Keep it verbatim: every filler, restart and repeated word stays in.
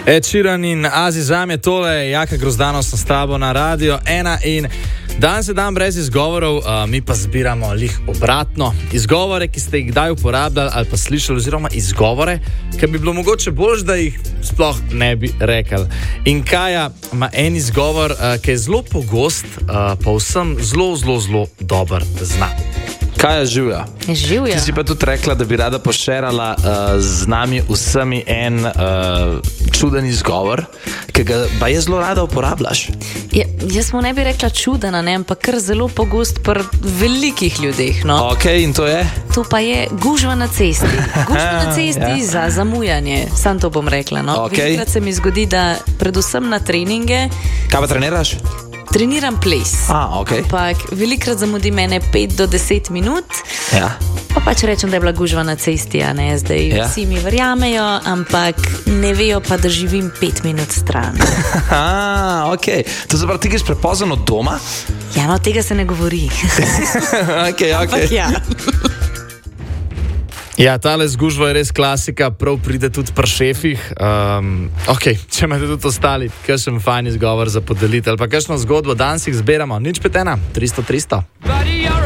Ed Sheeran in Azizam je tole, Jaka Grozdanost na stabo na Radio ena in danes je dan brez izgovorov, uh, mi pa zbiramo lih obratno. Izgovore, ki ste jih kdaj uporabljali ali pa slišali, oziroma izgovore, ki bi bilo mogoče bolj, da jih sploh ne bi rekli. In Kaja ima en izgovor, uh, ki je zelo pogost, uh, pa vsem zelo, zelo, zelo dober zna. Kaja, živja. Živja. Ti si pa tudi rekla, da bi rada pošerala uh, z nami vsemi en uh, čuden izgovor, ki ga pa je zelo rada uporabljaš. Ja, jaz mu ne bi rekla čuden, ne, ampak kar zelo pogost pri velikih ljudeh. No. Ok, in to je? To pa je gužva na cesti. Gužva na cesti Ja. za zamujanje. Sam to bom rekla. No. Ok. Velikrat se mi zgodi, da predvsem na treninge Kaj pa treniraš? treniram ples. A, ok. Ampak velikrat zamudi mene pet do deset minut. Ja. Pa pač rečem, da je bila gužva na cesti, a ne, zdaj Ja. vsi mi verjamejo, ampak ne vejo pa, da živim pet minut stran. A, ok. To se pravi, ti greš prepozno od doma? Ja, no, tega se ne govori. Ok, ok. Ampak ja. Ja, tale zgužba je res klasika, prav pride tudi pri šefih. Um, ok, če imate tudi ostali, kakšen fajn izgovor za podeliti ali pa kakšno zgodbo, danes jih zbiramo, nič pet ena, tristo tristo.